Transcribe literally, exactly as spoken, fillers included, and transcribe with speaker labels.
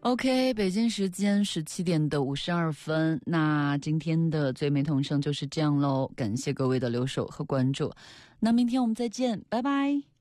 Speaker 1: OK， 北京时间十七点的五十二分，那今天的最美同声就是这样咯，感谢各位的留守和关注，那明天我们再见，拜拜。